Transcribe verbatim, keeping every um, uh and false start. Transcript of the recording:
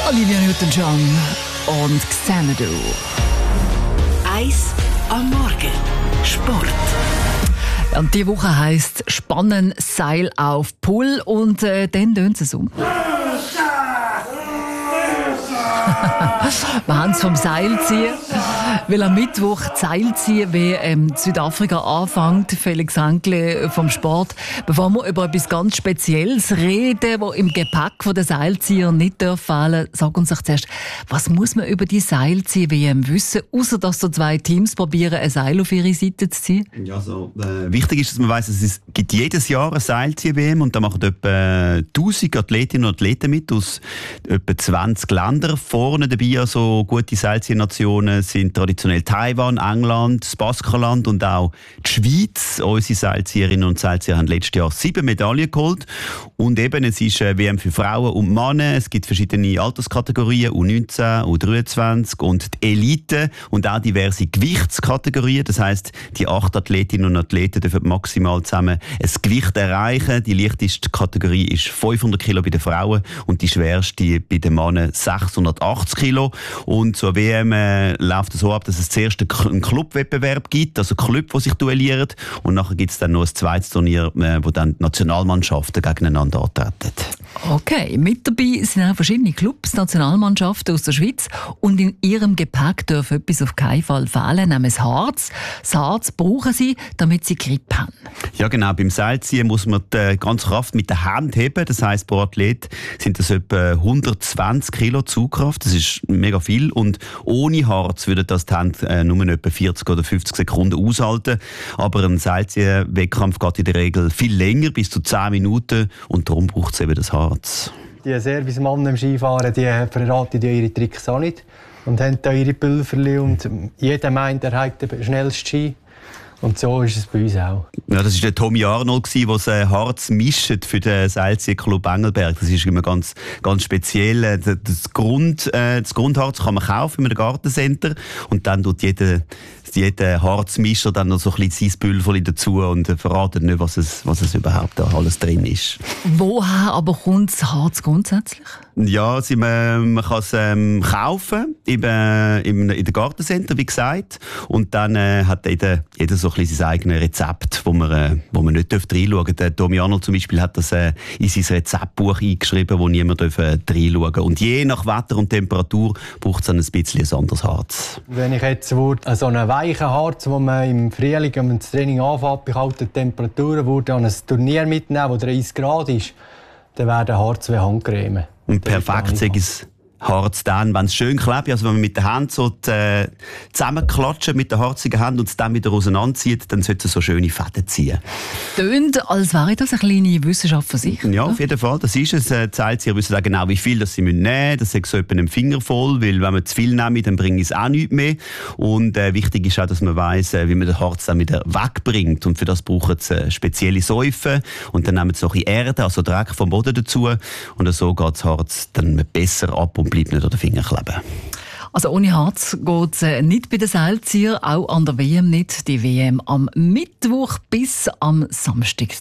Olivia Newton-John und Xanadu. Eis am Morgen. Sport. Und diese Woche heisst Spannen, Seil auf Pull und äh, dann tönt es um. Wir haben es vom Seilziehen, weil am Mittwoch die Seilziehen wie ähm, Südafrika anfängt, Felix Hankle vom Sport. Bevor wir über etwas ganz Spezielles reden, das im Gepäck der Seilzieher nicht fehlen darf, sag uns doch zuerst, was muss man über die Seilziehen-W M wissen, außer dass so zwei Teams probieren, ein Seil auf ihre Seite zu ziehen? Ja, also, äh, wichtig ist, dass man weiss, es gibt jedes Jahr eine Seilziehen-W M und da machen etwa tausend Athletinnen und Athleten mit aus etwa zwanzig Ländern. Vorne dabei, also gute Seilziehnationen sind traditionell Taiwan, England, das Baskenland und auch die Schweiz. Unsere Seilzieherinnen und Seilzieher haben letztes Jahr sieben Medaillen geholt. Und eben, es ist eine W M für Frauen und Männer. Es gibt verschiedene Alterskategorien, U neunzehn, U dreiundzwanzig und die Elite und auch diverse Gewichtskategorien. Das heisst, die acht Athletinnen und Athleten dürfen maximal zusammen ein Gewicht erreichen. Die leichteste Kategorie ist fünfhundert Kilo bei den Frauen und die schwerste bei den Männern sechshundertachtzig Kilo. Und zur W M äh, läuft es so ab, dass es zuerst einen Clubwettbewerb gibt, also Club, die sich duellieren. Und nachher gibt es dann noch ein zweites Turnier, äh, wo dann die Nationalmannschaften gegeneinander antreten. Okay, mit dabei sind auch verschiedene Clubs, Nationalmannschaften aus der Schweiz. Und in ihrem Gepäck darf etwas auf keinen Fall fehlen, nämlich das Harz. Das Harz brauchen sie, damit sie Grip haben. Ja genau, beim Seilziehen muss man die ganze Kraft mit der Hand heben. Das heisst, pro Athlet sind das etwa hundertzwanzig Kilo Zugkraft. Das ist mega viel. Und ohne Harz würde das die Hand äh, nur etwa vierzig oder fünfzig Sekunden aushalten. Aber ein Seilziehen-Wettkampf geht in der Regel viel länger, bis zu zehn Minuten. Und darum braucht es eben das Harz. Die Servicemannen im Skifahren, die verraten ja ihre Tricks auch nicht. Und haben da ihre Pulverli und jeder meint, er hat den schnellsten Ski. Und so ist es bei uns auch. Ja, das war der Tommy Arnold, der das Harz mischt für den Seilziehclub Engelberg. Das ist immer ganz, ganz speziell. Das, Grund, das Grundharz kann man kaufen in einem Gartencenter und dann tut jeder, jeder Harzmischer dann noch so ein bisschen sein Pulverli dazu und verratet nicht, was es, was es überhaupt da alles drin ist. Woher aber kommt das Harz grundsätzlich? Ja, sie, man, man kann es ähm, kaufen im, äh, im, in den Gartencenter, wie gesagt. Und dann äh, hat jeder, jeder so ein bisschen sein eigenes Rezept, wo man, äh, wo man nicht reinschauen darf. Der Tommy Arnold zum Beispiel hat das äh, in sein Rezeptbuch eingeschrieben, wo niemand darf, äh, reinschauen darf. Und je nach Wetter und Temperatur braucht es dann ein bisschen ein anderes Harz. Wenn ich jetzt würde, so einen weichen Harz, den man im Frühling, wenn man das Training anfängt, bei kalten Temperaturen, würde an ein Turnier mitnehmen, wo dreißig Grad ist, dann wäre der Harz wie Handcreme. Und perfekt ist es Harz dann, wenn es schön klebt, also wenn man mit der Hand so die, äh, zusammenklatscht mit der harzigen Hand und es dann wieder auseinanderzieht, dann sollte es so schöne Fäden ziehen. Tönt, als wäre das eine kleine Wissenschaft für sich. Ja, auf jeden Fall. Das ist es. Die Seilzieher wissen auch genau, wie viel das sie nehmen müssen. Das ist so etwa einen Finger voll, weil wenn man zu viel nimmt, dann bringt es auch nichts mehr. Und äh, wichtig ist auch, dass man weiss, äh, wie man den Harz dann wieder wegbringt. Und für das brauchen sie äh, spezielle Säufen. Und dann nehmen sie noch ein bisschen Erde, also Dreck vom Boden dazu. Und so geht das Harz dann besser ab und bleibt nicht an den Finger kleben. Also ohne Harz geht es äh, nicht bei den Seilziehern, auch an der W M nicht. Die W M am Mittwoch bis am Samstag.